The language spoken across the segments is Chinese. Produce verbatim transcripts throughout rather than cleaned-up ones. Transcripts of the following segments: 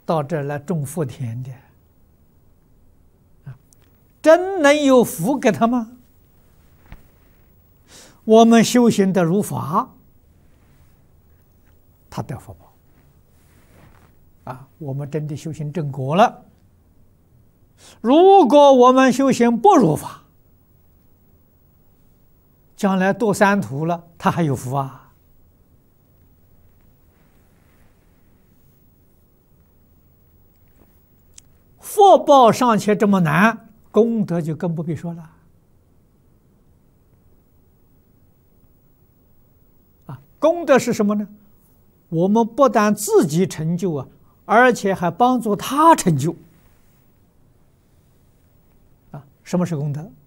到这儿来种福田的，真能有福给他吗？我们修行的如法，他得福报啊！我们真的修行正果了。如果我们修行不如法，将来堕三途了，他还有福啊！福报尚且这么难，功德就更不必说了。啊，功德是什么呢？我们不但自己成就啊，而且还帮助他成就。啊，什么是功德？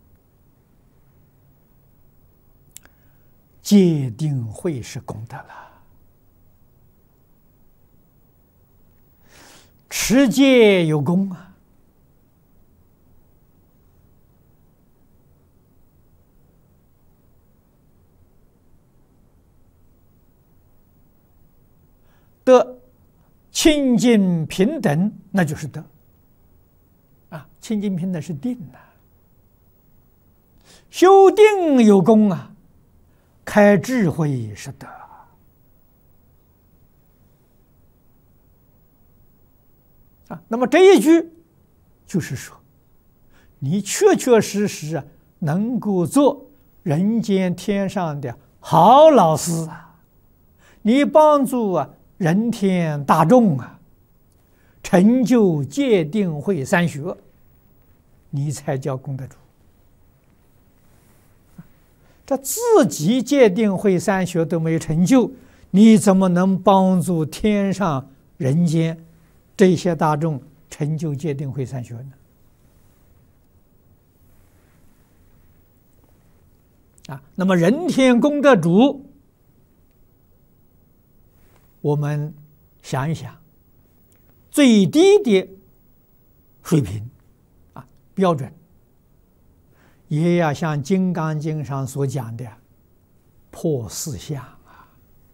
戒定慧是功德了。持戒有功啊，得清净平等，那就是德啊。清净平等是定啊，修定有功啊，开智慧是德。啊，那么这一句就是说，你确确实实啊，能够做人间天上的好老师啊，你帮助啊人天大众啊，成就戒定慧三学，你才叫功德主。这自己戒定慧三学都没有成就，你怎么能帮助天上人间这些大众成就戒定慧三学呢？啊，那么人天功德主，我们想一想，最低的水平啊标准，也要像《金刚经》上所讲的破四相啊，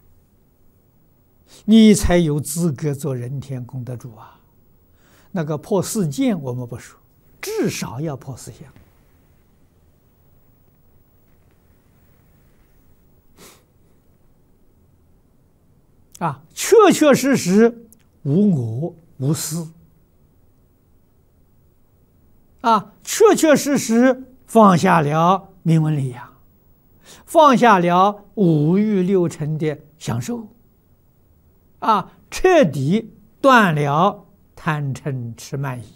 你才有资格做人天功德主啊。那个破四见我们不说，至少要破四相。啊，确确实实无我无私啊，确确实实放下了名闻利养，放下了五欲六尘的享受啊，彻底断了贪嗔痴慢疑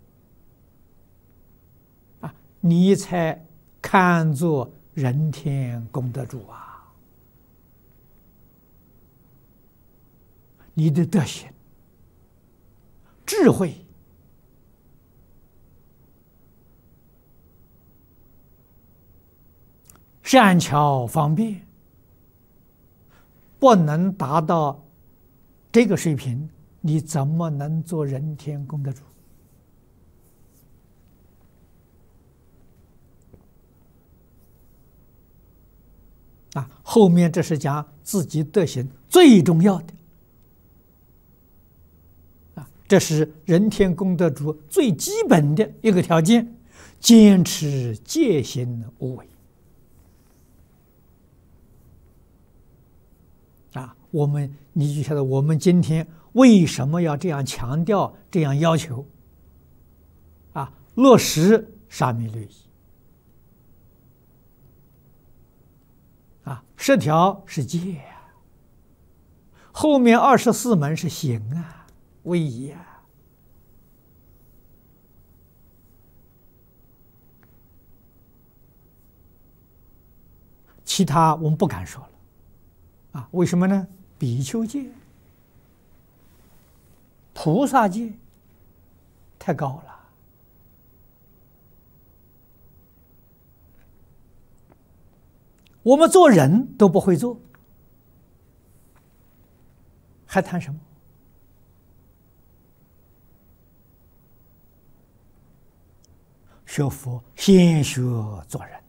啊，你才看作人天功德主啊。你的德行、智慧、善巧方便，不能达到这个水平，你怎么能做人天功德主？啊，后面这是讲自己德行最重要的。这是人天功德主最基本的一个条件，坚持戒行无为啊！我们你就晓得，我们今天为什么要这样强调、这样要求啊？落实沙弥律仪啊，十条是戒啊，后面二十四门是行啊。威仪啊，其他我们不敢说了啊？为什么呢？比丘戒、菩萨戒太高了，我们做人都不会做，还谈什么？学佛先学做人